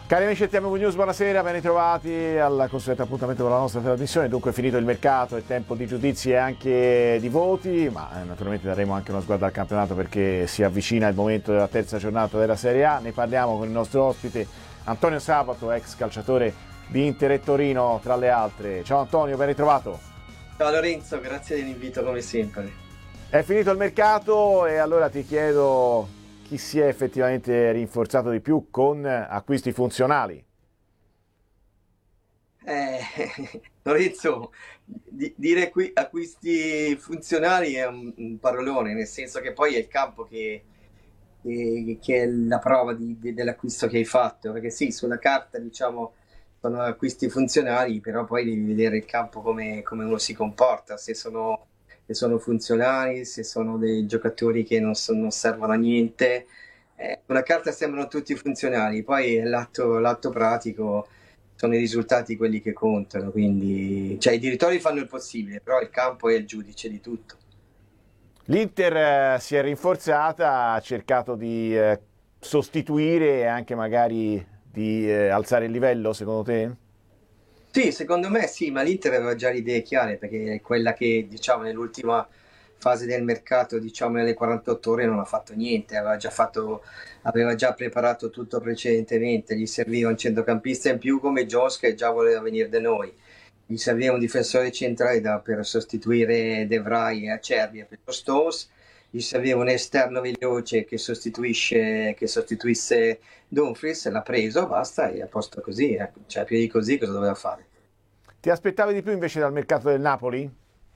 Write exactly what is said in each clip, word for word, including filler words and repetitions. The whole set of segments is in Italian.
Cari amici del T M V News, buonasera, ben ritrovati al consueto appuntamento con la nostra trasmissione. Dunque è finito il mercato, è tempo di giudizi e anche di voti, ma naturalmente daremo anche uno sguardo al campionato perché si avvicina il momento della terza giornata della Serie A. Ne parliamo con il nostro ospite Antonio Sabato, ex calciatore di Inter e Torino tra le altre. Ciao Antonio, ben ritrovato. Ciao Lorenzo, grazie dell'invito come sempre. È finito il mercato e allora ti chiedo chi si è effettivamente rinforzato di più con acquisti funzionali. Eh, Lorenzo, di, dire qui acquisti funzionali è un, un parolone, nel senso che poi è il campo che, che, che è la prova di, di, dell'acquisto che hai fatto, perché sì, sulla carta diciamo sono acquisti funzionali, però poi devi vedere il campo come, come uno si comporta, se sono, se sono funzionali, se sono dei giocatori che non, so, non servono a niente. Eh, sulla carta sembrano tutti funzionali, poi l'atto, l'atto pratico sono i risultati quelli che contano, quindi cioè, i direttori fanno il possibile, però il campo è il giudice di tutto. L'Inter eh, si è rinforzata, ha cercato di eh, sostituire e anche magari di eh, alzare il livello, secondo te? Sì, secondo me sì, ma l'Inter aveva già le idee chiare, perché è quella che diciamo nell'ultima fase del mercato, diciamo nelle quarantotto ore non ha fatto niente, aveva già fatto, aveva già preparato tutto precedentemente, gli serviva un centrocampista in più come Jones che già voleva venire da noi, gli serviva un difensore centrale da, per sostituire De Vrij e Acerbi per lo Stones, gli serviva un esterno veloce che sostituisce, che sostituisse Dumfries, l'ha preso, basta, e a posto così, eh. Cioè più di così cosa doveva fare? Ti aspettavi di più invece dal mercato del Napoli?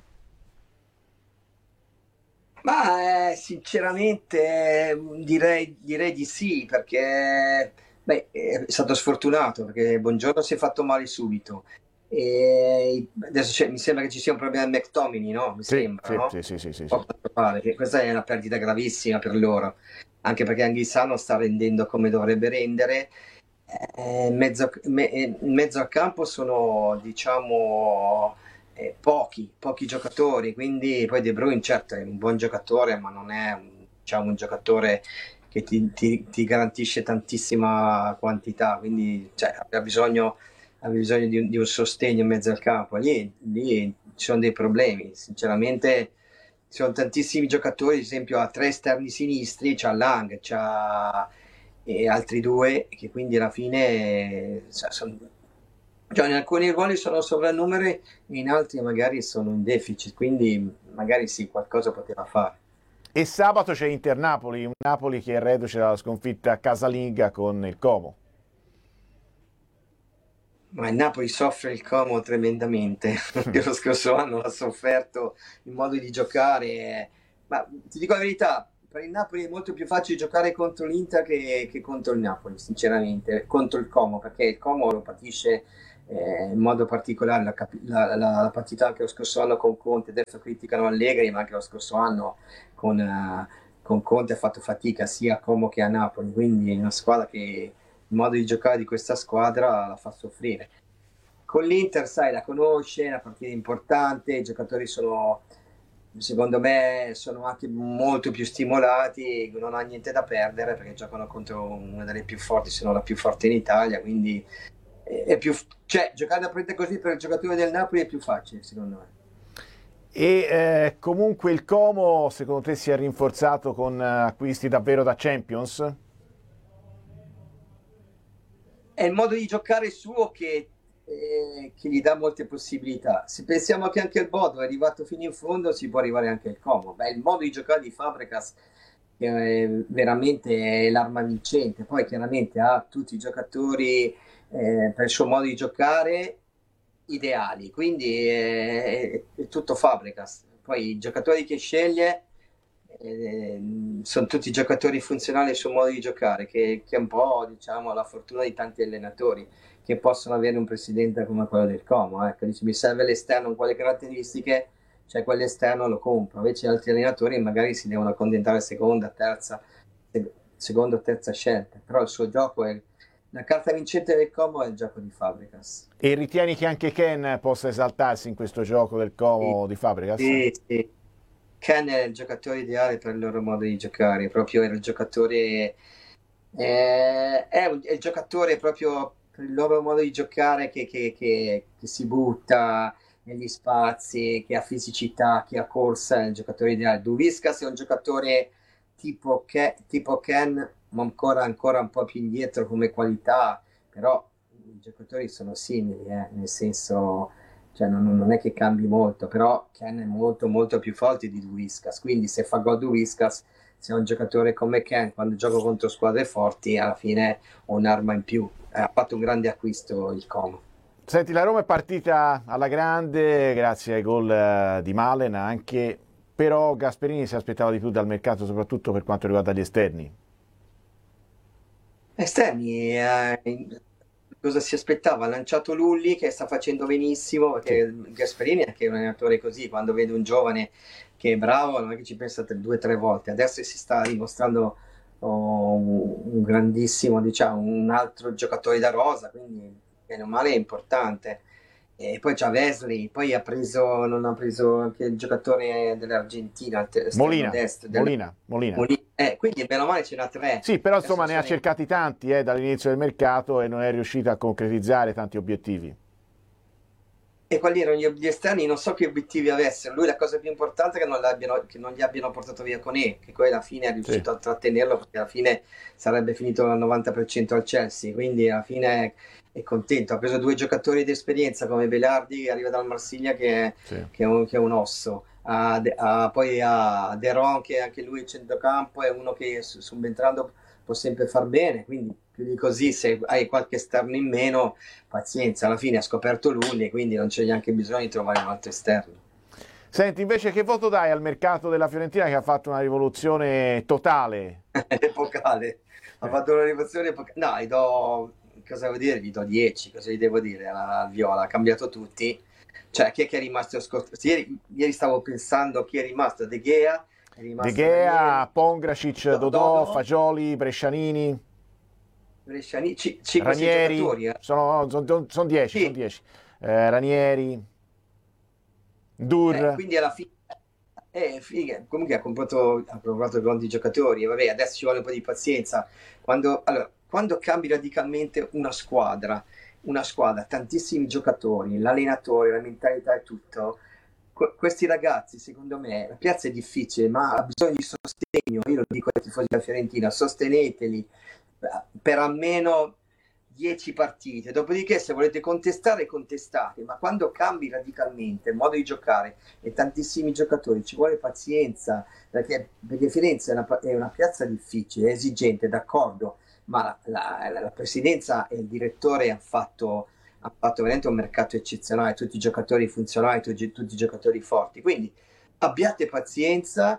Ma eh, sinceramente eh, direi, direi di sì, perché beh, è stato sfortunato, perché Buongiorno si è fatto male subito. E adesso c'è- mi sembra che ci sia un problema di McTominay, no? Mi Sì, sembra, sì, no? sì, sì, sì, sì, sì. Poco da fare, che questa è una perdita gravissima per loro, anche perché Anghissà non sta rendendo come dovrebbe rendere. Eh, in mezzo, me- in mezzo al campo sono, diciamo, eh, pochi, pochi giocatori, quindi poi De Bruyne certo è un buon giocatore, ma non è un, diciamo, un giocatore che ti, ti- ti garantisce tantissima quantità, quindi cioè, ha bisogno, ha bisogno di un, di un sostegno in mezzo al campo. Lì, lì ci sono dei problemi, sinceramente ci sono tantissimi giocatori, ad esempio ha tre esterni sinistri, c'ha Lang, c'ha e altri due che quindi alla fine sa- son- cioè, in alcuni ruoli sono sovrannumeri e in altri magari sono in deficit, quindi magari sì, qualcosa poteva fare. E sabato c'è Inter-Napoli, un Napoli che è reduce dalla sconfitta casalinga con il Como. Ma il Napoli soffre il Como tremendamente, perché lo scorso anno l'ha sofferto il modo di giocare. Ma ti dico la verità, per il Napoli è molto più facile giocare contro l'Inter che, che contro il Napoli, sinceramente, contro il Como, perché il Como lo patisce eh, in modo particolare. La, capi- la- la- la partita anche lo scorso anno con Conte, adesso criticano Allegri, ma anche lo scorso anno con, eh, con Conte ha fatto fatica sia a Como che a Napoli, quindi è una squadra che il modo di giocare di questa squadra la fa soffrire. Con l'Inter, sai, la conosce, è una partita importante, i giocatori sono, secondo me, sono anche molto più stimolati, non ha niente da perdere perché giocano contro una delle più forti, se non la più forte in Italia, quindi è più, cioè, giocare da partita così per il giocatore del Napoli è più facile, secondo me. E eh, comunque il Como, secondo te, si è rinforzato con eh, acquisti davvero da Champions? È il modo di giocare suo che, eh, che gli dà molte possibilità. Se pensiamo che anche il Bodo è arrivato fino in fondo, si può arrivare anche al Como. Beh, il modo di giocare di Fabregas che è veramente l'arma vincente. Poi chiaramente ha tutti i giocatori eh, per il suo modo di giocare ideali, quindi è, è tutto Fabregas. Poi i giocatori che sceglie eh, sono tutti giocatori funzionali al suo modo di giocare, che, che è un po', diciamo, la fortuna di tanti allenatori che possono avere un presidente come quello del Como. Ecco, dice, mi serve l'esterno con quelle caratteristiche, cioè quell'esterno lo compro. Invece altri allenatori magari si devono accontentare seconda, terza, se- seconda o terza scelta. Però il suo gioco è la carta vincente del Como è il gioco di Fabregas. E ritieni che anche Ken possa esaltarsi in questo gioco del Sì, Como di Fabregas? sì, sì. Ken è il giocatore ideale per il loro modo di giocare, proprio era il giocatore, eh, è è, un, è il giocatore proprio per il loro modo di giocare che, che, che, che si butta negli spazi, che ha fisicità, che ha corsa, è il giocatore ideale. Duviscas è un giocatore tipo, Ke- tipo Ken, ma ancora, ancora un po' più indietro come qualità, però i giocatori sono simili, eh, nel senso, cioè non, non è che cambi molto, però Ken è molto molto più forte di Duviscas, quindi se fa gol Duviscas, se è un giocatore come Ken, quando gioco contro squadre forti, alla fine ho un'arma in più. Eh, ha fatto un grande acquisto il Como. Senti, la Roma è partita alla grande grazie ai gol eh, di Malen anche, però Gasperini si aspettava di più dal mercato, soprattutto per quanto riguarda gli esterni. Esterni, eh, cosa si aspettava? Ha lanciato Lulli che sta facendo benissimo, Sì. perché Gasperini è anche un allenatore così, quando vede un giovane che è bravo non è che ci pensa tre- due o tre volte. Adesso si sta dimostrando oh, un grandissimo, diciamo, un altro giocatore da rosa, quindi bene o male è importante. E poi c'ha Wesley, poi ha preso, non ha preso anche il giocatore dell'Argentina, il te- esterno Molina, destro, del Molina, Molina. Molina. Eh, quindi bene o male ce n'ha tre. Sì, però Adesso insomma ne ha sono in- cercati tanti eh, dall'inizio del mercato e non è riuscito a concretizzare tanti obiettivi. E quali erano gli, gli esterni? Non so che obiettivi avessero. Lui la cosa più importante è che non, l'abbiano- che non gli abbiano portato via Koné, che poi alla fine è Sì. riuscito a trattenerlo perché alla fine sarebbe finito al novanta per cento al Chelsea. Quindi alla fine è, è contento. Ha preso due giocatori di esperienza come Belardi, che arriva dal Marsiglia, che è, Sì. che è un, che è un osso. Ha De- ha- poi ha Deron, che anche lui è centrocampo, è uno che su- subentrando può sempre far bene. Quindi più di così, se hai qualche esterno in meno pazienza, alla fine ha scoperto Lulli, quindi non c'è neanche bisogno di trovare un altro esterno. Senti, invece che voto dai al mercato della Fiorentina che ha fatto una rivoluzione totale? Epocale, ha Eh, fatto una rivoluzione epocale. No, gli do, cosa devo dire? Gli do dieci, cosa gli devo dire? Al Viola, ha cambiato tutti. Cioè, chi è che è rimasto scorto? Ieri, ieri stavo pensando chi è rimasto, De Gea, è De rimasto Gea, Ranieri, Pongracic, Do- Dodò, Dodo, Fagioli, Brescianini, Bresciani, ci- cinque sei Ranieri, giocatori, eh? sono, son, son dieci, sono Sì, dieci. Eh, Ranieri, eh, Dur, quindi alla fine eh, figa. Comunque ha comprato, ha comprato grandi giocatori. Vabbè, adesso ci vuole un po' di pazienza. Quando, allora, quando cambi radicalmente una squadra, una squadra, tantissimi giocatori, l'allenatore, la mentalità e tutto, que- questi ragazzi, secondo me, la piazza è difficile, ma ha bisogno di sostegno. Io lo dico ai tifosi della Fiorentina, sosteneteli per almeno dieci partite. Dopodiché, se volete contestare, contestate, ma quando cambi radicalmente il modo di giocare e tantissimi giocatori, ci vuole pazienza, perché, perché Firenze è una, è una piazza difficile, è esigente, d'accordo, ma la, la, la presidenza e il direttore hanno fatto, han fatto veramente un mercato eccezionale, tutti i giocatori funzionali, tutti, tutti i giocatori forti. Quindi abbiate pazienza,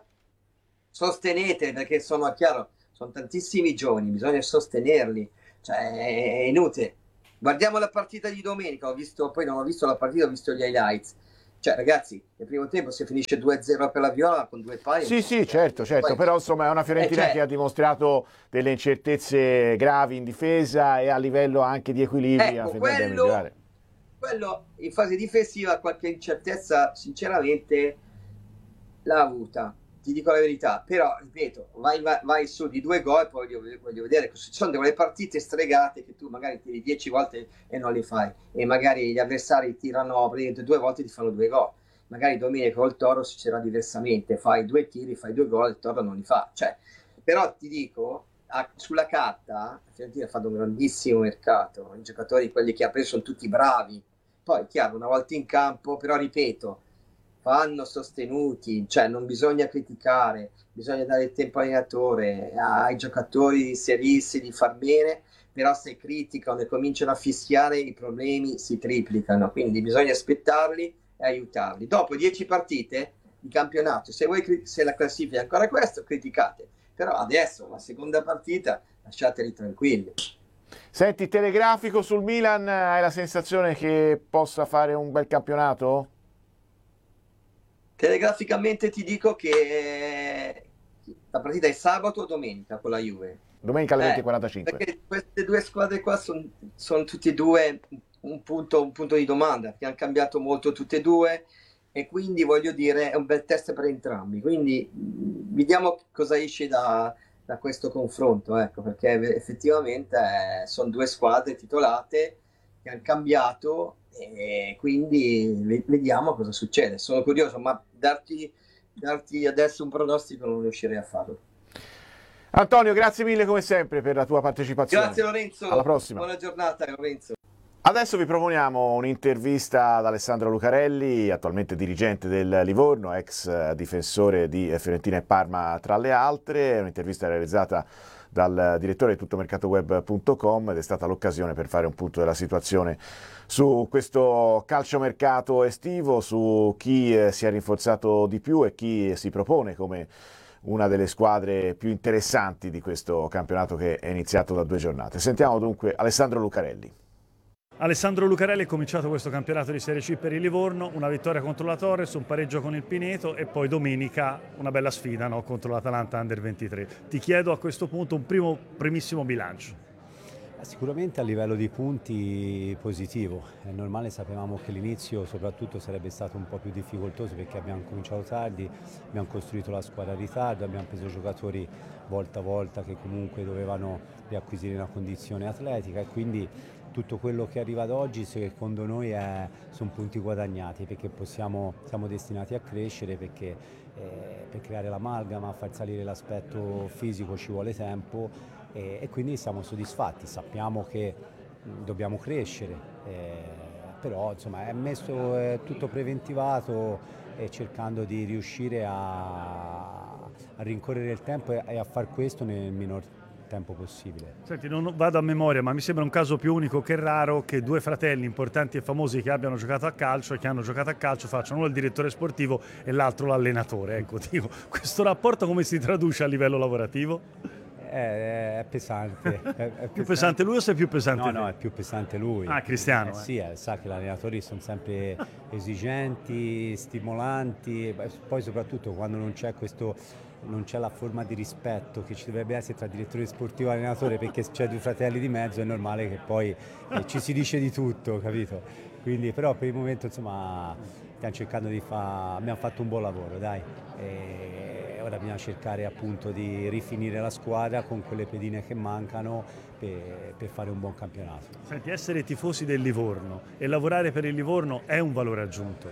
sostenete, perché sono chiaro, sono tantissimi giovani, bisogna sostenerli, cioè è inutile. Guardiamo la partita di domenica, ho visto, poi non ho visto la partita, ho visto gli highlights. Cioè, ragazzi, nel primo tempo si finisce due a zero per la Viola con due pali, è sì, sì, certo, impossibile. certo, Poi, però insomma è una eh, Fiorentina che cioè, ha dimostrato delle incertezze gravi in difesa e a livello anche di equilibri alla ecco, Fiorentina deve quello, migliorare. quello in fase difensiva qualche incertezza, sinceramente, l'ha avuta, ti dico la verità, però ripeto, vai, vai, vai su di due gol, poi voglio, voglio vedere, ci sono delle partite stregate che tu magari tiri dieci volte e non le fai, e magari gli avversari tirano praticamente due volte e ti fanno due gol, magari domenica col Toro succederà diversamente, fai due tiri, fai due gol, il Toro non li fa, cioè, però ti dico, a, sulla carta, la Fiorentina ha fatto un grandissimo mercato, i giocatori, quelli che ha preso sono tutti bravi, poi chiaro, una volta in campo, però ripeto, vanno sostenuti, cioè non bisogna criticare, bisogna dare il tempo all'allenatore, ai giocatori di inserirsi, di far bene, però se criticano e cominciano a fischiare i problemi si triplicano, quindi bisogna aspettarli e aiutarli. Dopo dieci partite di campionato, se, voi, se la classifica è ancora questo, criticate, però adesso la seconda partita lasciateli tranquilli. Senti, telegrafico sul Milan, hai la sensazione che possa fare un bel campionato? Telegraficamente ti dico che la partita è sabato o domenica con la Juve. Domenica alle venti e Eh, quarantacinque. perché queste due squadre qua sono son tutte e due un punto, un punto di domanda, che hanno cambiato molto tutte e due e quindi voglio dire è un bel test per entrambi. Quindi mh, vediamo cosa esce da, da questo confronto, ecco, perché effettivamente eh, sono due squadre titolate che hanno cambiato e quindi vediamo cosa succede. Sono curioso, ma darti, darti adesso un pronostico non riuscirei a farlo. Antonio, grazie mille come sempre per la tua partecipazione. Grazie Lorenzo, alla prossima. Buona giornata Lorenzo. Adesso vi proponiamo un'intervista ad Alessandro Lucarelli, attualmente dirigente del Livorno, ex difensore di Fiorentina e Parma tra le altre, un'intervista realizzata dal direttore di tuttomercatoweb punto com ed è stata l'occasione per fare un punto della situazione su questo calciomercato estivo, su chi si è rinforzato di più e chi si propone come una delle squadre più interessanti di questo campionato che è iniziato da due giornate. Sentiamo dunque Alessandro Lucarelli. Alessandro Lucarelli ha cominciato questo campionato di Serie C per il Livorno, una vittoria contro la Torres, un pareggio con il Pineto e poi domenica una bella sfida, no, contro l'Atalanta Under ventitré. Ti chiedo a questo punto un primo, primissimo bilancio. Sicuramente a livello di punti positivo, è normale, sapevamo che l'inizio soprattutto sarebbe stato un po' più difficoltoso perché abbiamo cominciato tardi, abbiamo costruito la squadra a ritardo, abbiamo preso giocatori volta a volta che comunque dovevano riacquisire una condizione atletica e quindi tutto quello che arriva ad oggi secondo noi è, sono punti guadagnati perché possiamo, siamo destinati a crescere perché eh, per creare l'amalgama, far salire l'aspetto fisico ci vuole tempo e, e quindi siamo soddisfatti, sappiamo che mh, dobbiamo crescere, eh, però insomma è messo è tutto preventivato e cercando di riuscire a, a rincorrere il tempo e, e a far questo nel minor tempo tempo possibile. Senti, non vado a memoria, ma mi sembra un caso più unico che raro che due fratelli importanti e famosi che abbiano giocato a calcio e che hanno giocato a calcio facciano uno il direttore sportivo e l'altro l'allenatore. Ecco, dico, questo rapporto come si traduce a livello lavorativo? È, è pesante. È, è più pesante. pesante lui o sei più pesante no, te? No, è più pesante lui. Ah, Cristiano. Eh, eh. Sì, eh, sa che gli allenatori sono sempre esigenti, stimolanti, poi soprattutto quando non c'è questo non c'è la forma di rispetto che ci dovrebbe essere tra direttore sportivo e allenatore perché c'è due fratelli di mezzo, è normale che poi eh, ci si dice di tutto, capito? Quindi però per il momento insomma stiamo cercando di fare, abbiamo fatto un buon lavoro, dai. E ora bisogna cercare appunto di rifinire la squadra con quelle pedine che mancano per, per fare un buon campionato. Senti, essere tifosi del Livorno e lavorare per il Livorno è un valore aggiunto?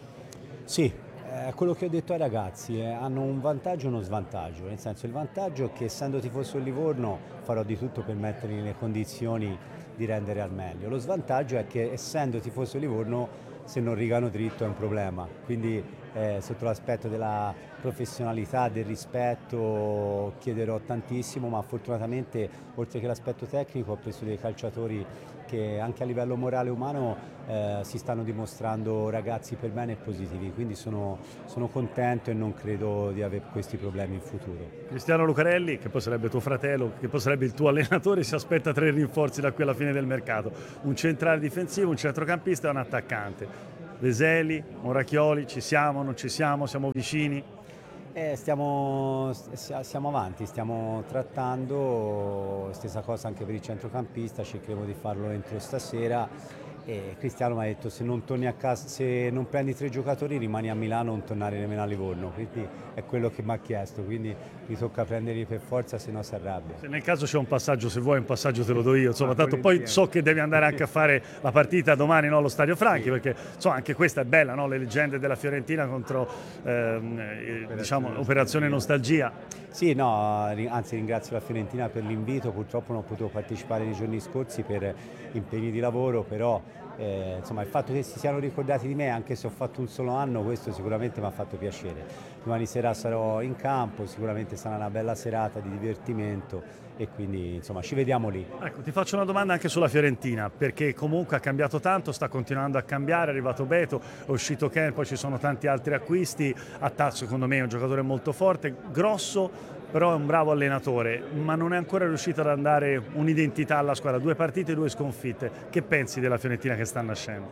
Sì. Eh, quello che ho detto ai ragazzi, eh, hanno un vantaggio e uno svantaggio, nel senso il vantaggio è che essendo tifoso del Livorno farò di tutto per metterli nelle condizioni di rendere al meglio, lo svantaggio è che essendo tifoso del Livorno se non rigano dritto è un problema, quindi eh, sotto l'aspetto della professionalità, del rispetto chiederò tantissimo, ma fortunatamente oltre che l'aspetto tecnico ho preso dei calciatori che anche a livello morale e umano eh, si stanno dimostrando ragazzi per bene e positivi, quindi sono, sono contento e non credo di avere questi problemi in futuro. Cristiano Lucarelli, che poi sarebbe tuo fratello, che poi sarebbe il tuo allenatore, si aspetta tre rinforzi da qui alla fine del mercato, un centrale difensivo, un centrocampista e un attaccante. Veseli, Moracchioli, ci siamo, non ci siamo, siamo vicini? Eh, stiamo, siamo avanti, stiamo trattando, stessa cosa anche per il centrocampista, cercheremo di farlo entro stasera e Cristiano mi ha detto se non torni a casa, se non prendi tre giocatori rimani a Milano, non tornare nemmeno a Livorno, quindi è quello che mi ha chiesto, quindi mi tocca prenderli per forza se no si arrabbia. Se nel caso c'è un passaggio, se vuoi un passaggio te lo do io, insomma, tanto poi so che devi andare anche a fare la partita domani, no, allo Stadio Franchi, sì. Perché insomma, anche questa è bella, no? Le leggende della Fiorentina contro ehm, Operazione, diciamo, Operazione Nostalgia. Sì, no, anzi ringrazio la Fiorentina per l'invito, purtroppo non potevo partecipare nei giorni scorsi per impegni di lavoro, però eh, insomma, il fatto che si siano ricordati di me, anche se ho fatto un solo anno, questo sicuramente mi ha fatto piacere. Domani sera sarò in campo, sicuramente sarà una bella serata di divertimento e quindi insomma ci vediamo lì. Ecco, ti faccio una domanda anche sulla Fiorentina, perché comunque ha cambiato tanto, sta continuando a cambiare, è arrivato Beto, è uscito Ken, poi ci sono tanti altri acquisti, Attazzo secondo me è un giocatore molto forte, grosso, però è un bravo allenatore, ma non è ancora riuscito ad andare un'identità alla squadra, due partite e due sconfitte. Che pensi della Fiorentina che sta nascendo?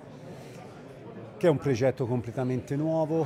Che è un progetto completamente nuovo,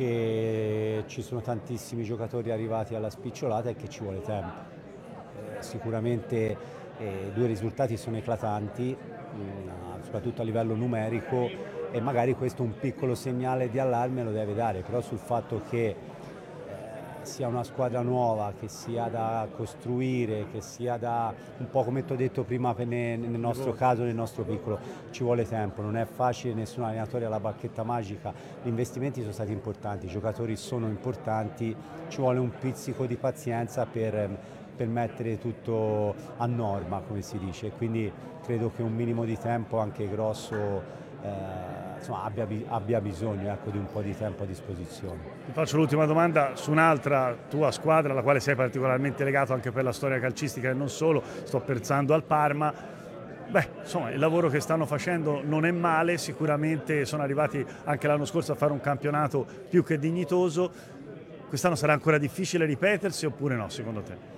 che ci sono tantissimi giocatori arrivati alla spicciolata e che ci vuole tempo. Eh, sicuramente eh, due risultati sono eclatanti, mh, soprattutto a livello numerico, e magari questo un piccolo segnale di allarme lo deve dare, però sul fatto che sia una squadra nuova, che sia da costruire, che sia da, un po' come ti ho detto prima nel nostro caso, nel nostro piccolo, ci vuole tempo, non è facile, nessun allenatore ha la bacchetta magica, gli investimenti sono stati importanti, i giocatori sono importanti, ci vuole un pizzico di pazienza per, per mettere tutto a norma, come si dice, quindi credo che un minimo di tempo anche grosso eh, insomma, abbia, abbia bisogno, ecco, di un po' di tempo a disposizione. Ti faccio l'ultima domanda su un'altra tua squadra alla quale sei particolarmente legato anche per la storia calcistica e non solo, sto pensando al Parma. Beh, insomma, il lavoro che stanno facendo non è male, sicuramente sono arrivati anche l'anno scorso a fare un campionato più che dignitoso. Quest'anno sarà ancora difficile ripetersi oppure no, secondo te?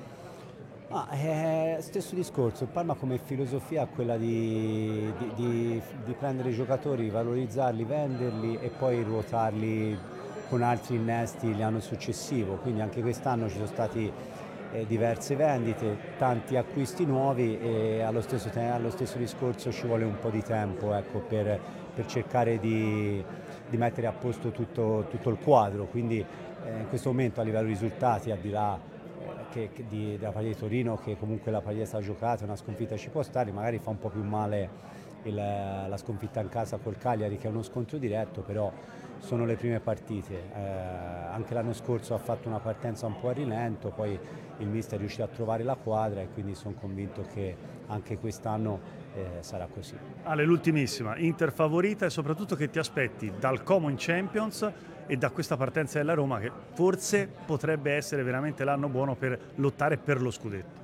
Ah, è stesso discorso, il Parma come filosofia è quella di, di, di, di prendere i giocatori, valorizzarli, venderli e poi ruotarli con altri innesti l'anno successivo, quindi anche quest'anno ci sono stati eh, diverse vendite, tanti acquisti nuovi e allo stesso, allo stesso discorso ci vuole un po' di tempo, ecco, per, per cercare di, di mettere a posto tutto, tutto il quadro, quindi eh, in questo momento a livello risultati, al di là Che, che di, della partita di Torino, che comunque la partita sta giocata, una sconfitta ci può stare, magari fa un po' più male il, la sconfitta in casa col Cagliari che è uno scontro diretto, però sono le prime partite, eh, anche l'anno scorso ha fatto una partenza un po' a rilento, poi il mister è riuscito a trovare la quadra e quindi sono convinto che anche quest'anno eh, sarà così. Ale, l'ultimissima, Inter favorita e soprattutto che ti aspetti dal Como in Champions e da questa partenza della Roma che forse potrebbe essere veramente l'anno buono per lottare per lo scudetto.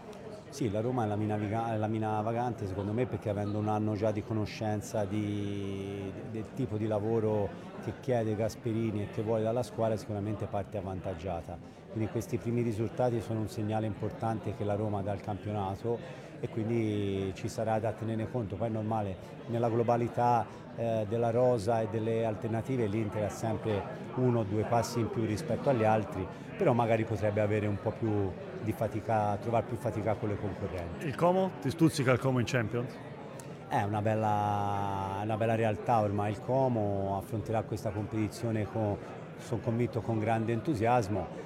Sì, la Roma è la mina, è la mina vagante secondo me, perché avendo un anno già di conoscenza di, del tipo di lavoro che chiede Gasperini e che vuole dalla squadra, sicuramente parte avvantaggiata. Quindi questi primi risultati sono un segnale importante che la Roma dà al campionato e quindi ci sarà da tenere conto. Poi è normale, nella globalità eh, della rosa e delle alternative l'Inter ha sempre uno o due passi in più rispetto agli altri, però magari potrebbe avere un po' più di fatica, trovare più fatica con le concorrenti. Il Como? Ti stuzzica il Como in Champions? È una bella, una bella realtà ormai, il Como affronterà questa competizione con, sono convinto, con grande entusiasmo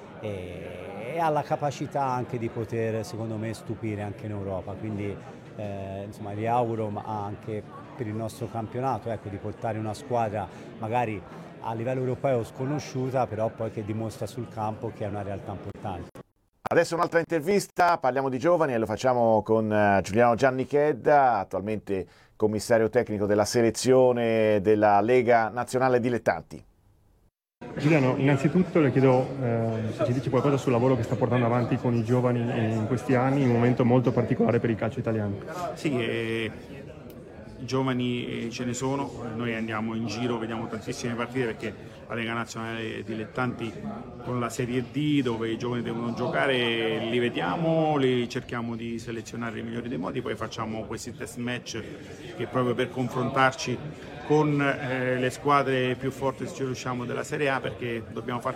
e, e ha la capacità anche di poter, secondo me, stupire anche in Europa, quindi eh, insomma gli auguro, ma anche per il nostro campionato, ecco, di portare una squadra magari a livello europeo sconosciuta, però poi che dimostra sul campo che è una realtà importante. Adesso un'altra intervista, parliamo di giovani e lo facciamo con Giuliano Giannichedda, attualmente commissario tecnico della selezione della Lega Nazionale Dilettanti. Giuliano, innanzitutto le chiedo eh, se ci dici qualcosa sul lavoro che sta portando avanti con i giovani in questi anni, in un momento molto particolare per il calcio italiano. Sì, eh, i giovani ce ne sono, noi andiamo in giro, vediamo tantissime partite perché la Lega Nazionale Dilettanti con la Serie D dove i giovani devono giocare li vediamo, li cerchiamo di selezionare nei migliori dei modi, poi facciamo questi test match che proprio per confrontarci con eh, le squadre più forti se ci riusciamo della Serie A, perché dobbiamo far